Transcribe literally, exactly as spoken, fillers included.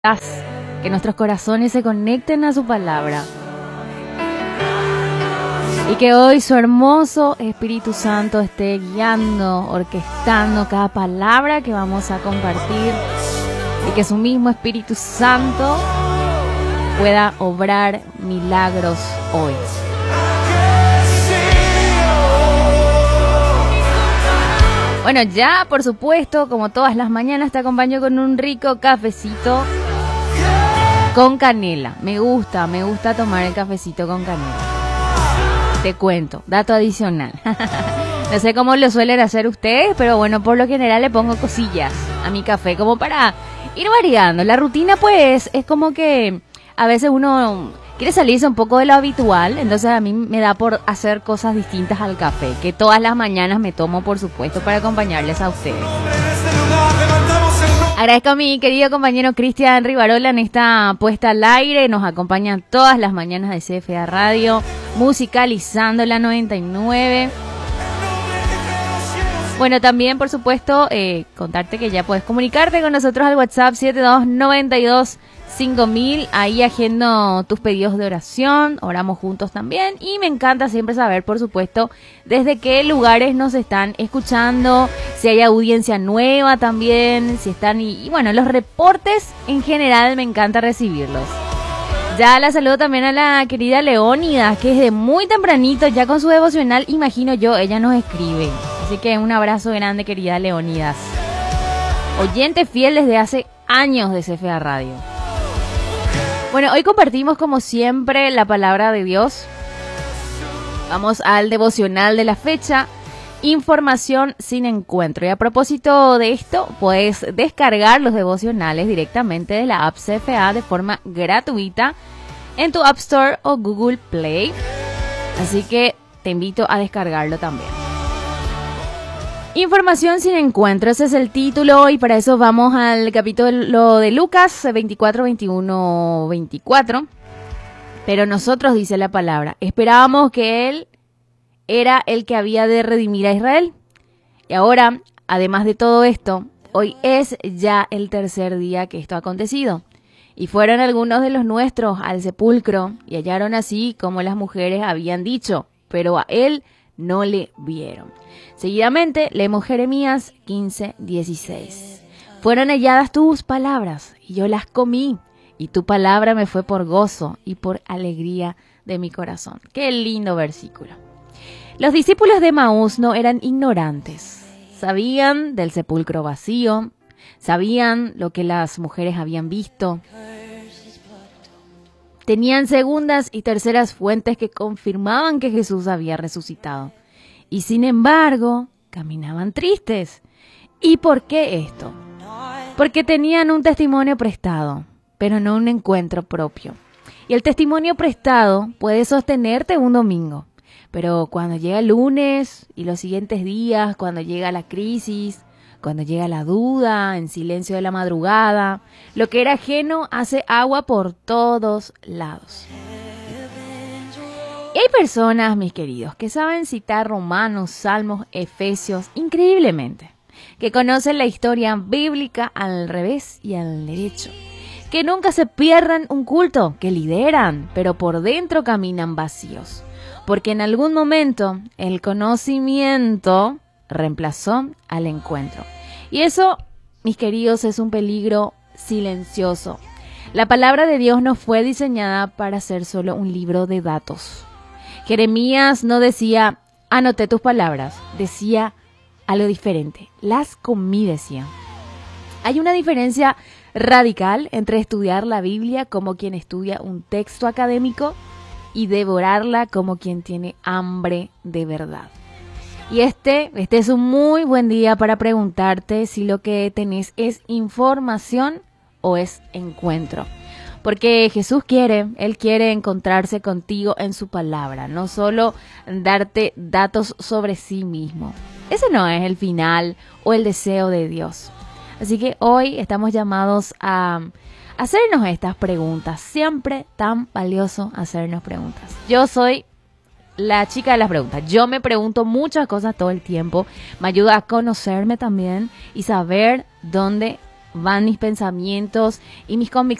que nuestros corazones se conecten a su palabra y que hoy su hermoso Espíritu Santo esté guiando, orquestando cada palabra que vamos a compartir y que su mismo Espíritu Santo pueda obrar milagros hoy. Bueno, ya por supuesto, como todas las mañanas, te acompaño con un rico cafecito con canela. Me gusta, me gusta tomar el cafecito con canela. Te cuento, dato adicional. No sé cómo lo suelen hacer ustedes, pero bueno, por lo general le pongo cosillas a mi café como para ir variando. La rutina pues es como que a veces uno quiere salirse un poco de lo habitual, entonces a mí me da por hacer cosas distintas al café, que todas las mañanas me tomo, por supuesto, para acompañarles a ustedes. Agradezco a mi querido compañero Cristian Rivarola en esta puesta al aire. Nos acompañan todas las mañanas de C F A Radio, musicalizando la noventa y nueve. Bueno, también, por supuesto, eh, contarte que ya puedes comunicarte con nosotros al WhatsApp siete dos nueve dos cinco mil. Ahí agendo tus pedidos de oración, oramos juntos también. Y me encanta siempre saber, por supuesto, desde qué lugares nos están escuchando, si hay audiencia nueva también, si están... Y, y bueno, los reportes en general me encanta recibirlos. Ya la saludo también a la querida Leónidas, que desde muy tempranito, ya con su devocional, imagino yo, ella nos escribe. Así que un abrazo grande, querida Leónidas. Oyente fiel desde hace años de C F A Radio. Bueno, hoy compartimos como siempre la palabra de Dios. Vamos al devocional de la fecha. Información sin encuentro. Y a propósito de esto, puedes descargar los devocionales directamente de la app C F A de forma gratuita en tu App Store o Google Play. Así que te invito a descargarlo también. Información sin encuentro, ese es el título, y para eso vamos al capítulo de Lucas veinticuatro, veintiuno, veinticuatro. Pero nosotros, dice la palabra, esperábamos que Él era el que había de redimir a Israel. Y ahora, además de todo esto, hoy es ya el tercer día que esto ha acontecido. Y fueron algunos de los nuestros al sepulcro y hallaron así como las mujeres habían dicho, pero a Él no le vieron. Seguidamente leemos Jeremías quince, dieciséis. Fueron halladas tus palabras y yo las comí, y tu palabra me fue por gozo y por alegría de mi corazón. Qué lindo versículo. Los discípulos de Emaús no eran ignorantes. Sabían del sepulcro vacío, sabían lo que las mujeres habían visto. Tenían segundas y terceras fuentes que confirmaban que Jesús había resucitado. Y sin embargo, caminaban tristes. ¿Y por qué esto? Porque tenían un testimonio prestado, pero no un encuentro propio. Y el testimonio prestado puede sostenerte un domingo, pero cuando llega el lunes y los siguientes días, cuando llega la crisis, cuando llega la duda, en silencio de la madrugada, lo que era ajeno hace agua por todos lados. Y hay personas, mis queridos, que saben citar Romanos, Salmos, Efesios, increíblemente, que conocen la historia bíblica al revés y al derecho, que nunca se pierdan un culto, que lideran, pero por dentro caminan vacíos, porque en algún momento el conocimiento reemplazó al encuentro. Y eso, mis queridos, es un peligro silencioso. La palabra de Dios no fue diseñada para ser solo un libro de datos. Jeremías no decía, anoté tus palabras, decía algo diferente. Las comí, decía. Hay una diferencia radical entre estudiar la Biblia como quien estudia un texto académico y devorarla como quien tiene hambre de verdad. Y este, este es un muy buen día para preguntarte si lo que tenés es información o es encuentro. Porque Jesús quiere, Él quiere encontrarse contigo en su palabra, no solo darte datos sobre sí mismo. Ese no es el final o el deseo de Dios. Así que hoy estamos llamados a hacernos estas preguntas. Siempre tan valioso hacernos preguntas. Yo soy la chica de las preguntas. Yo me pregunto muchas cosas todo el tiempo. Me ayuda a conocerme también y saber dónde van mis pensamientos y mis convicciones